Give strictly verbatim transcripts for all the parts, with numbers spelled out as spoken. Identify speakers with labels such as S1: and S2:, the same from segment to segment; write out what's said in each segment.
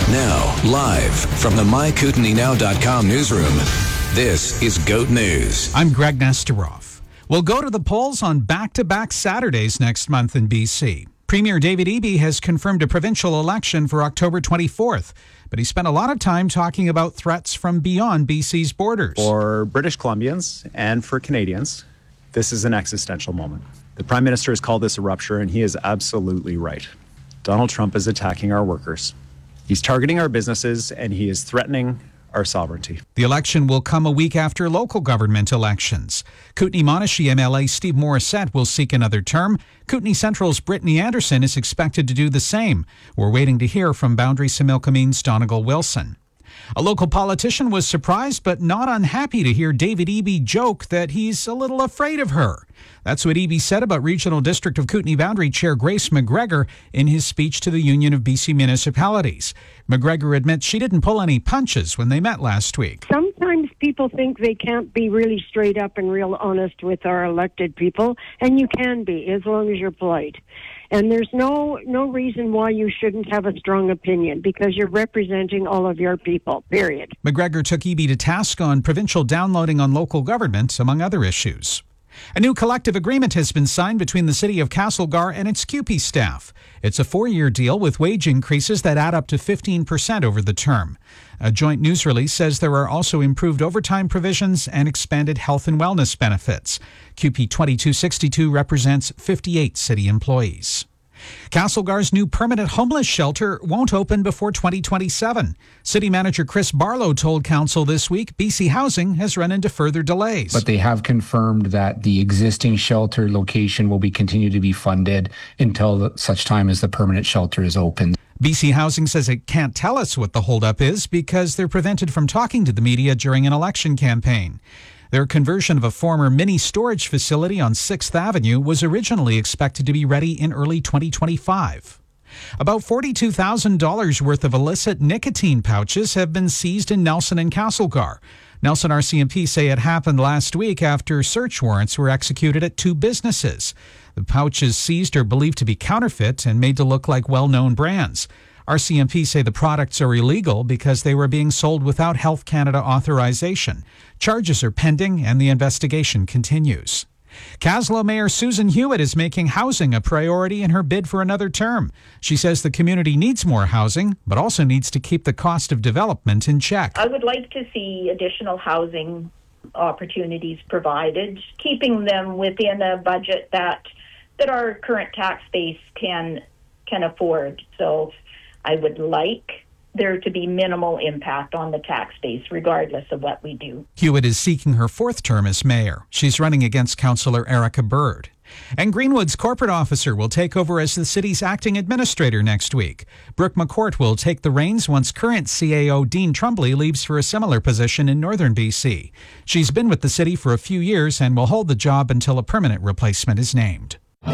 S1: Now, live from the my kootenai now dot com newsroom, this is GOAT News.
S2: I'm Greg Nesteroff. We'll go to the polls on back-to-back Saturdays next month in B C. Premier David Eby has confirmed a provincial election for October twenty-fourth, but he spent a lot of time talking about threats from beyond B C's borders.
S3: For British Columbians and for Canadians, this is an existential moment. The Prime Minister has called this a rupture, and he is absolutely right. Donald Trump is attacking our workers. He's targeting our businesses, and he is threatening our sovereignty.
S2: The election will come a week after local government elections. Kootenay-Monashee M L A Steve Morissette will seek another term. Kootenay Central's Brittany Anderson is expected to do the same. We're waiting to hear from Boundary-Similkamine's Donegal Wilson. A local politician was surprised but not unhappy to hear David Eby joke that he's a little afraid of her. That's what Eby said about Regional District of Kootenay Boundary Chair Grace McGregor in his speech to the Union of B C Municipalities. McGregor admits she didn't pull any punches when they met last week.
S4: Sometimes people think they can't be really straight up and real honest with our elected people, and you can be as long as you're polite. And there's no no reason why you shouldn't have a strong opinion, because you're representing all of your people, period.
S2: McGregor took Eby to task on provincial downloading on local government, among other issues. A new collective agreement has been signed between the City of Castlegar and its C U P E staff. It's a four-year deal with wage increases that add up to fifteen percent over the term. A joint news release says there are also improved overtime provisions and expanded health and wellness benefits. C U P E twenty-two sixty-two represents fifty-eight city employees. Castlegar's new permanent homeless shelter won't open before twenty twenty-seven. City Manager Chris Barlow told Council this week B C Housing has run into further delays.
S5: But they have confirmed that the existing shelter location will be continued to be funded until the, such time as the permanent shelter is open.
S2: B C Housing says it can't tell us what the holdup is because they're prevented from talking to the media during an election campaign. Their conversion of a former mini storage facility on sixth Avenue was originally expected to be ready in early twenty twenty-five. About forty-two thousand dollars worth of illicit nicotine pouches have been seized in Nelson and Castlegar. Nelson R C M P say it happened last week after search warrants were executed at two businesses. The pouches seized are believed to be counterfeit and made to look like well-known brands. R C M P say the products are illegal because they were being sold without Health Canada authorization. Charges are pending and the investigation continues. Caslow Mayor Susan Hewitt is making housing a priority in her bid for another term. She says the community needs more housing, but also needs to keep the cost of development in check.
S6: I would like to see additional housing opportunities provided, keeping them within a budget that that our current tax base can can afford. So I would like there to be minimal impact on the tax base, regardless of what we do.
S2: Hewitt is seeking her fourth term as mayor. She's running against Councillor Erica Bird. And Greenwood's corporate officer will take over as the city's acting administrator next week. Brooke McCourt will take the reins once current C A O Dean Trumbley leaves for a similar position in northern B C. She's been with the city for a few years and will hold the job until a permanent replacement is named.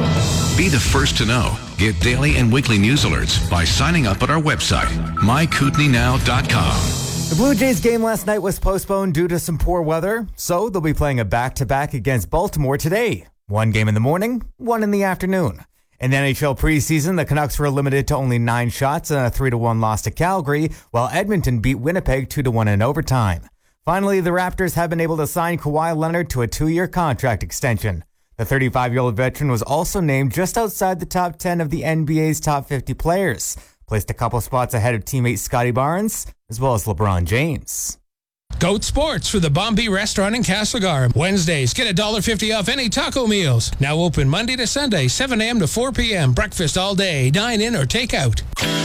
S1: Be the first to know. Get daily and weekly news alerts by signing up at our website, my kootenai now dot com.
S7: The Blue Jays game last night was postponed due to some poor weather, so they'll be playing a back-to-back against Baltimore today. One game in the morning, one in the afternoon. In the N H L preseason, the Canucks were limited to only nine shots and a three to one loss to Calgary, while Edmonton beat Winnipeg two to one in overtime. Finally, the Raptors have been able to sign Kawhi Leonard to a two-year contract extension. The thirty-five-year-old veteran was also named just outside the top ten of the N B A's top fifty players, placed a couple spots ahead of teammate Scotty Barnes, as well as LeBron James.
S8: Goat Sports for the Bombay Restaurant in Castlegar. Wednesdays, get one dollar fifty off any taco meals. Now open Monday to Sunday, seven a.m. to four p.m. Breakfast all day, dine in or take out.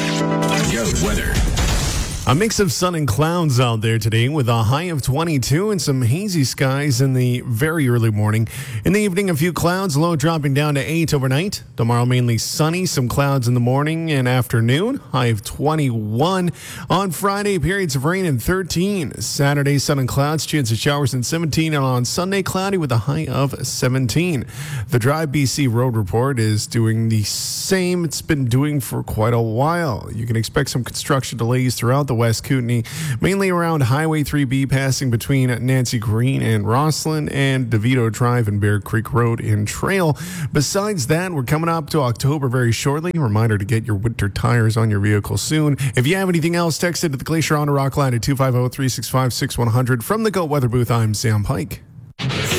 S1: Goat weather.
S9: A mix of sun and clouds out there today with a high of twenty-two and some hazy skies in the very early morning. In the evening, a few clouds, low dropping down to eight overnight. Tomorrow, mainly sunny, some clouds in the morning and afternoon, high of twenty-one. On Friday, periods of rain and thirteen. Saturday, sun and clouds, chance of showers and seventeen. And on Sunday, cloudy with a high of seventeen. The Drive B C Road Report is doing the same it's been doing for quite a while. You can expect some construction delays throughout the West Kootenay, mainly around Highway three B passing between Nancy Green and Rosslyn, and DeVito Drive and Bear Creek Road in Trail. Besides that, we're coming up to October very shortly. Reminder to get your winter tires on your vehicle soon. If you have anything else, text it to the Glacier Honda Rock line at two five zero, three six five, six one zero zero. From the Go Weather booth, I'm Sam Pike.